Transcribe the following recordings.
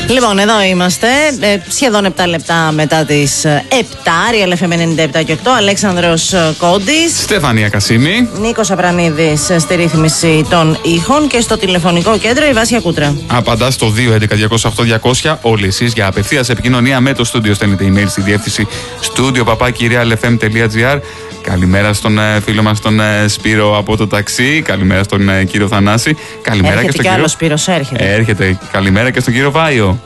Λοιπόν, εδώ είμαστε. Σχεδόν 7 λεπτά μετά τις 7. Real FM 97 και 8. Αλέξανδρος Κόντης. Στεφανία Κασίμη. Νίκος Απρανίδης στη ρύθμιση των ήχων. Και στο τηλεφωνικό κέντρο η Βάσια Κούτρα. Απαντά στο 211-208-200. Όλοι εσείς για απευθείας επικοινωνία με το στούντιο. Στέλνετε email στη διεύθυνση studio@realfm.gr. Καλημέρα στον φίλο μας τον Σπύρο από το ταξί. Καλημέρα στον κύριο Θανάση. Καλημέρα έρχεται και στον κύριο Σπύρος, έρχεται. Καλημέρα και στον κύριο Βάιο.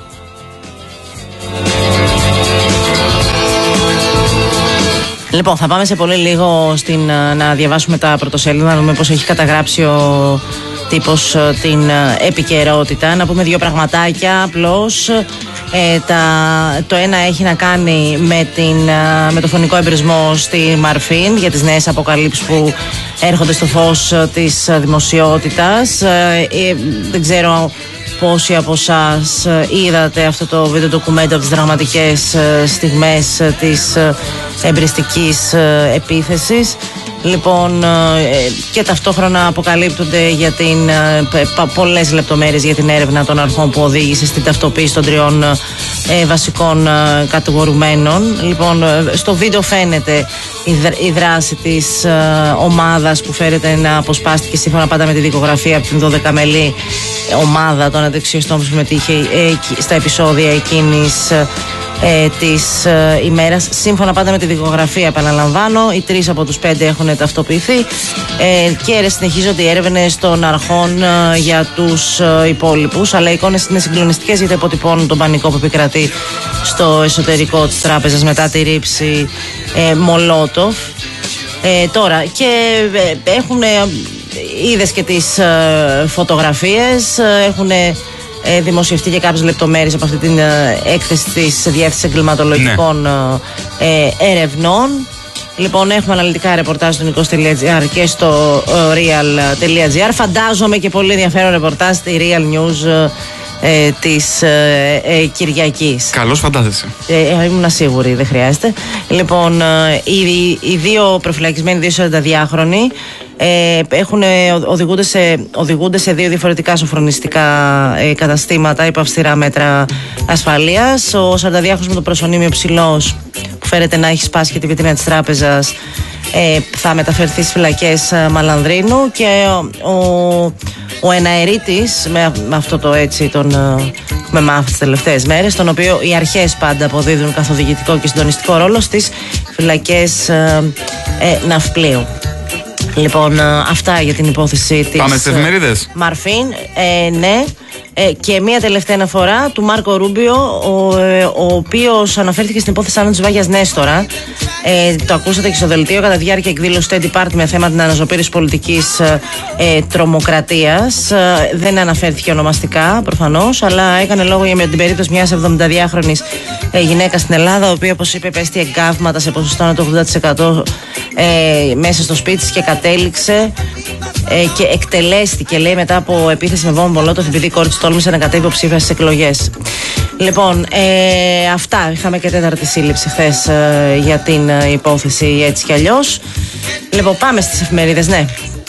Λοιπόν, θα πάμε σε πολύ λίγο να διαβάσουμε τα πρωτοσέλιδα, να δούμε πώς έχει καταγράψει ο τύπος την επικαιρότητα. Να πούμε δύο πραγματάκια απλώς. Το ένα έχει να κάνει με το φωνικό εμπρισμό στη Μαρφίν για τις νέες αποκαλύψεις που έρχονται στο φως της δημοσιότητας. Δεν ξέρω πόσοι από εσάς είδατε αυτό το βίντεο ντοκουμέντο από τις δραματικές στιγμές της εμπριστικής επίθεσης. Λοιπόν, και ταυτόχρονα αποκαλύπτονται πολλές λεπτομέρειες για την έρευνα των αρχών που οδήγησε στην ταυτοποίηση των τριών βασικών κατηγορουμένων. Λοιπόν, στο βίντεο φαίνεται η δράση της ομάδας που φέρεται να αποσπάστηκε σύμφωνα πάντα με τη δικογραφία από την 12μελή ομάδα των αντεξιωστών που συμμετείχε στα επεισόδια εκείνης της ημέρας. Σύμφωνα πάντα με τη δικογραφία, επαναλαμβάνω, οι 3 από τους 5 έχουν ταυτοποιηθεί και συνεχίζονται οι έρευνες των αρχών για τους υπόλοιπους. Αλλά οι εικόνες είναι συγκλονιστικές γιατί αποτυπώνουν τον πανικό που επικρατεί στο εσωτερικό της τράπεζας μετά τη ρήψη Μολότοφ. Τώρα, και είδες και τις φωτογραφίες, έχουν δημοσιευτεί και κάποιες λεπτομέρειες από αυτή την έκθεση της Διεύθυνσης Εγκληματολογικών Ερευνών. Λοιπόν, έχουμε αναλυτικά ρεπορτάζ στο Nikos.gr και στο real.gr. Φαντάζομαι και πολύ ενδιαφέρον ρεπορτάζ στη Real News της Κυριακής. Καλώς φαντάζεσαι. Ήμουν σίγουρη, δεν χρειάζεται. Λοιπόν, οι δύο προφυλακισμένοι, 242χρονοι, οδηγούνται σε 2 διαφορετικά σοφρονιστικά καταστήματα υπό αυστηρά μέτρα ασφαλείας. Ο 42χρονος με το προσωνύμιο ψηλός που φέρεται να έχει σπάσει και τη βιτρίνα της τράπεζας θα μεταφερθεί στις φυλακές Μαλανδρίνου, και ο εναερίτης, με αυτό το έτσι τον έχουμε μάθει τις τελευταίες μέρες, τον οποίο οι αρχές πάντα αποδίδουν καθοδηγητικό και συντονιστικό ρόλο στις φυλακές Ναυπλίου. Λοιπόν, αυτά για την υπόθεση της Πάμε στις εφημερίδες. Μαρφίν. Ναι. Και μία τελευταία αναφορά του Μάρκο Ρούμπιο, ο οποίος αναφέρθηκε στην υπόθεση Άνω της Βάγιας Νέστορα. Το ακούσατε και στο δελτίο κατά τη διάρκεια εκδήλωση του Έντι Πάρτι με θέμα την αναζωπήρωση πολιτικής τρομοκρατίας. Δεν αναφέρθηκε ονομαστικά προφανώς, αλλά έκανε λόγο για την περίπτωση μιας 72χρονης γυναίκας στην Ελλάδα, η οποία, όπως είπε, πέστη εγκάβματα σε ποσοστό ανά το 80% μέσα στο σπίτι της και κατέληξε και εκτελέστηκε, λέει, μετά από επίθεση με βόμβα Μολότοφ, επειδή η κόρη της τόλμησε να κατέβει υποψήφια στις εκλογές. Λοιπόν, αυτά. Είχαμε και 4η σύλληψη χθες για την υπόθεση έτσι κι αλλιώς. Λοιπόν, πάμε στις εφημερίδες, ναι.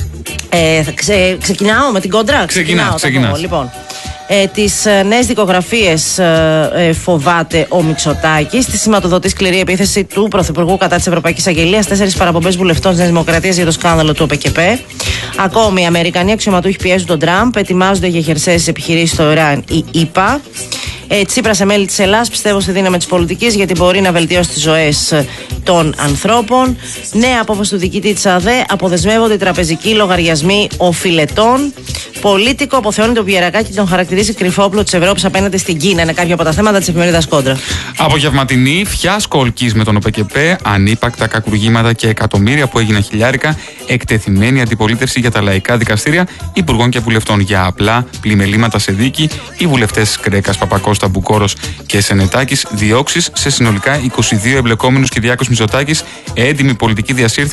Ξεκινάω με την κόντρα. Ξεκινάω. Λοιπόν, τις νέες δικογραφίες φοβάται ο Μητσοτάκης. Τη σηματοδοτεί σκληρή επίθεση του Πρωθυπουργού κατά της Ευρωπαϊκής Αγγελίας. 4 παραπομπές βουλευτών της Νέας Δημοκρατίας για το σκάνδαλο του ΟΠΕΚΕΠΕ. Ακόμη, οι Αμερικανοί αξιωματούχοι πιέζουν τον Τραμπ. Ετοιμάζονται για χερσαίες επιχειρήσεις στο Ιράν οι ΗΠΑ. Τσίπρα σε μέλη της Ελλάδας, πιστεύω στη δύναμη της πολιτικής γιατί μπορεί να βελτιώσει τις ζωές των ανθρώπων. Νέα απόφαση του διοικητή της ΑΔΕ, αποδεσμεύονται οι τραπεζικοί λογαριασμοί οφειλετών. Πολίτικο, αποθεώνει τον Πιερακάκη και τον χαρακτηρίζει κρυφόπλο της Ευρώπης απέναντι στην Κίνα. Είναι κάποια από τα θέματα της εφημερίδας Κόντρα. Απογευματινή, φιάσκο ολκής με τον ΟΠΕΚΕΠΕ, ανύπακτα κακουργήματα και εκατομμύρια που έγιναν χιλιάρικα, εκτεθειμένη αντιπολίτευση για τα λαϊκά δικαστήρια υπουργών και βουλευτών για απλά πλημελήματα σε δίκη, οι βουλευτές Κρέκας, Παπακώστα, Μπουκόρος και Σενετάκης, διώξεις σε συνολικά 22 εμπλεκόμενους Κυριάκος Μητσοτάκης, έντιμη πολιτική διασύρθηση